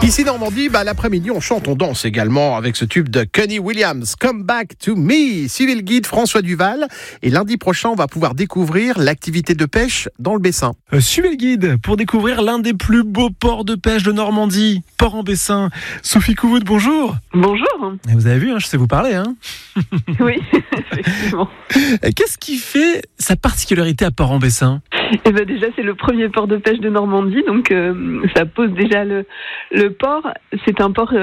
Ici Normandie, l'après-midi, on chante, on danse également avec ce tube de Kenny Williams, Come Back to Me. Suivez le guide François Duval. Et lundi prochain, on va pouvoir découvrir l'activité de pêche dans le Bessin. Suivez le guide pour découvrir l'un des plus beaux ports de pêche de Normandie, Port-en-Bessin. Sophie Couvoud, bonjour. Bonjour. Et vous avez vu, je sais vous parler. Oui, effectivement. Qu'est-ce qui fait sa particularité à Port-en-Bessin ? Déjà, c'est le premier port de pêche de Normandie, donc ça pose déjà le port. C'est un port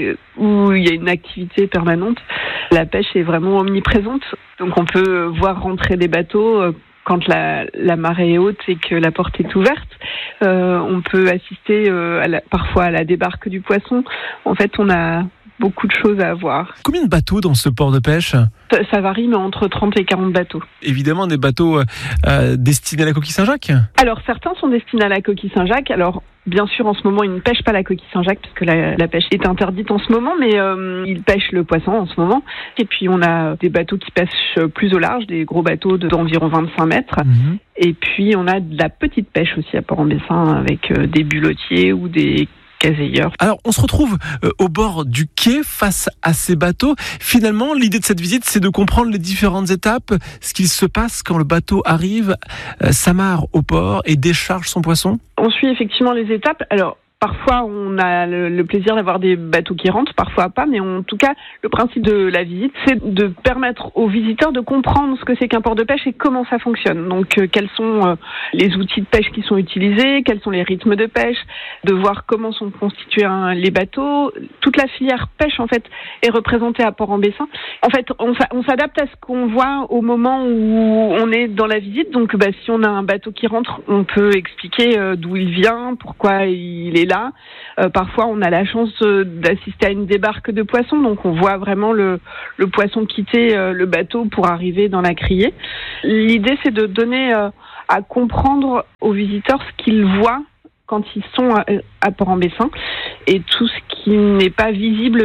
où il y a une activité permanente. La pêche est vraiment omniprésente, donc on peut voir rentrer des bateaux quand la marée est haute et que la porte est ouverte. On peut assister parfois à la débarque du poisson. En fait, on a beaucoup de choses à voir. Combien de bateaux dans ce port de pêche ? Ça varie, mais entre 30 et 40 bateaux. Évidemment, des bateaux destinés à la coquille Saint-Jacques ? Alors, certains sont destinés à la coquille Saint-Jacques. Alors, bien sûr, en ce moment, ils ne pêchent pas la coquille Saint-Jacques, parce que la pêche est interdite en ce moment, mais ils pêchent le poisson en ce moment. Et puis, on a des bateaux qui pêchent plus au large, des gros bateaux d'environ 25 mètres. Mmh. Et puis, on a de la petite pêche aussi à Port-en-Bessin, avec des bulottiers ou des caseilleurs. Alors, on se retrouve au bord du quai face à ces bateaux. Finalement, l'idée de cette visite, c'est de comprendre les différentes étapes, ce qu'il se passe quand le bateau arrive, s'amarre au port et décharge son poisson. On suit effectivement les étapes. Alors, parfois, on a le plaisir d'avoir des bateaux qui rentrent, parfois pas, mais en tout cas, le principe de la visite, c'est de permettre aux visiteurs de comprendre ce que c'est qu'un port de pêche et comment ça fonctionne. Donc, quels sont les outils de pêche qui sont utilisés, quels sont les rythmes de pêche, de voir comment sont constitués les bateaux. Toute la filière pêche, en fait, est représentée à Port-en-Bessin. En fait, on s'adapte à ce qu'on voit au moment où on est dans la visite. Donc, si on a un bateau qui rentre, on peut expliquer d'où il vient, pourquoi il est là. Parfois, on a la chance d'assister à une débarque de poissons, donc on voit vraiment le poisson quitter le bateau pour arriver dans la criée. L'idée, c'est de donner à comprendre aux visiteurs ce qu'ils voient quand ils sont à Port-en-Bessin et tout ce qui n'est pas visible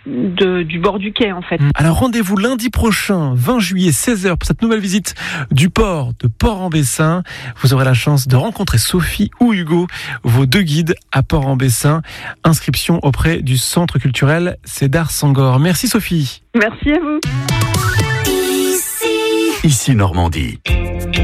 du bord du quai, en fait. Alors, rendez-vous lundi prochain, 20 juillet, 16h, pour cette nouvelle visite du port de Port-en-Bessin. Vous aurez la chance de rencontrer Sophie ou Hugo, vos deux guides à Port-en-Bessin. Inscription auprès du Centre culturel Cédar Sangor. Merci Sophie. Merci à vous. Ici Normandie.